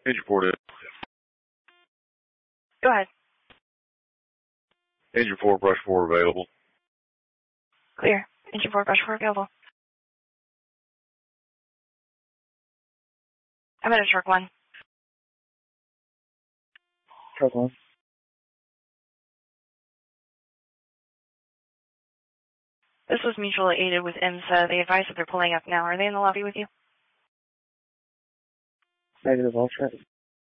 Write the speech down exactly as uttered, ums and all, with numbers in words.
Engine four, dead. Go ahead. Engine four, brush four available. Clear. Engine four, brush four available. I'm at a truck one. Truck one. This was mutually aided with IMSA. They advise that they're pulling up now. Are they in the lobby with you? Negative, all set.